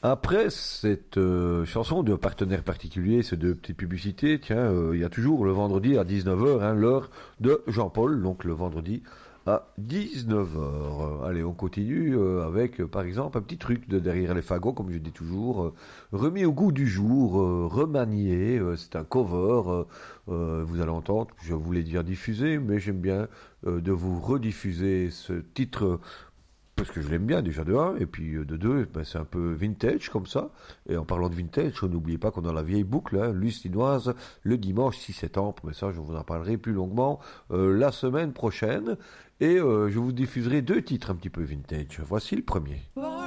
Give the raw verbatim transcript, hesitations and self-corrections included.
Après cette euh, chanson de partenaire particulier, ces deux petites publicités, tiens, euh, il y a toujours le vendredi à dix-neuf heures, hein, l'heure de Jean-Paul, donc le vendredi à dix-neuf heures. Allez, on continue euh, avec, euh, par exemple, un petit truc de derrière les fagots, comme je dis toujours, euh, remis au goût du jour, euh, remanié, euh, c'est un cover, euh, euh, vous allez entendre, je voulais dire diffuser, mais j'aime bien euh, de vous rediffuser ce titre parce que je l'aime bien déjà de un, et puis euh, de deux, ben, c'est un peu vintage comme ça. Et en parlant de vintage, n'oubliez pas qu'on a la vieille boucle, hein, Lucinoise, le dimanche six septembre, mais ça je vous en parlerai plus longuement euh, la semaine prochaine. Et euh, je vous diffuserai deux titres un petit peu vintage. Voici le premier. Oh.